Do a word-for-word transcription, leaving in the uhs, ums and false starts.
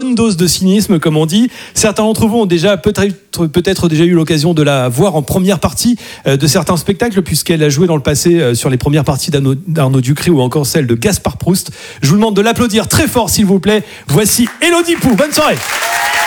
bonne dose de cynisme, comme on dit. Certains d'entre vous ont déjà peut-être, peut-être déjà eu l'occasion de la voir en première partie de certains spectacles, puisqu'elle a joué dans le passé sur les premières parties d'Arnaud, d'Arnaud Ducré ou encore celle de Gaspard Proust. Je vous demande de l'applaudir très fort, s'il vous plaît. Voici Élodie Pou. Bonne soirée.